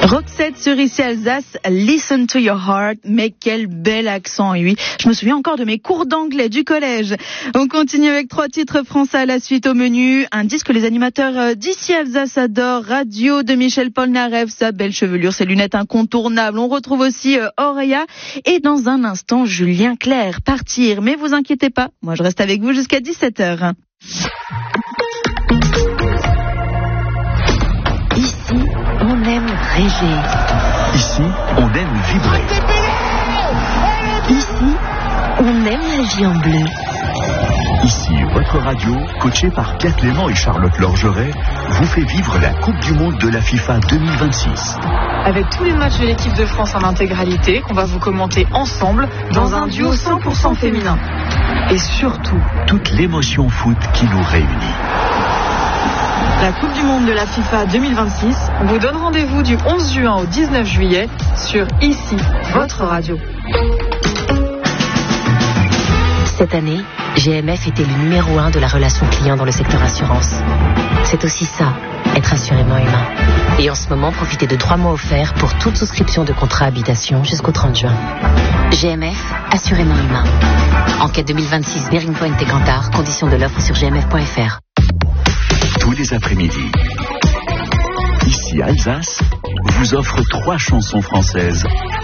Roxette sur Ici Alsace, Listen to your heart, mais quel bel accent, oui. Je me souviens encore de mes cours d'anglais du collège. On continue avec 3 titres français à la suite au menu. Un disque que les animateurs d'Ici Alsace adorent, Radio de Michel Polnareff, sa belle chevelure, ses lunettes incontournables. On retrouve aussi Auréa et dans un instant Julien Clerc, Partir. Mais vous inquiétez pas, moi je reste avec vous jusqu'à 17h. On aime rêver. Ici, on aime vibrer. Ici, on aime la vie en bleu. Ici, votre radio, coachée par Pierre Clément et Charlotte Lorgeret, vous fait vivre la Coupe du Monde de la FIFA 2026. Avec tous les matchs de l'équipe de France en intégralité, qu'on va vous commenter ensemble dans un duo 100% féminin. Et surtout, toute l'émotion foot qui nous réunit. La Coupe du Monde de la FIFA 2026 vous donne rendez-vous du 11 juin au 19 juillet sur Ici, votre radio. Cette année, GMF était le numéro 1 de la relation client dans le secteur assurance. C'est aussi ça, être assurément humain. Et en ce moment, profitez de 3 mois offerts pour toute souscription de contrat habitation jusqu'au 30 juin. GMF, assurément humain. Enquête 2026 Bearing Point et Cantar, conditions de l'offre sur gmf.fr. Tous les après-midi, Ici Alsace vous offre 3 chansons françaises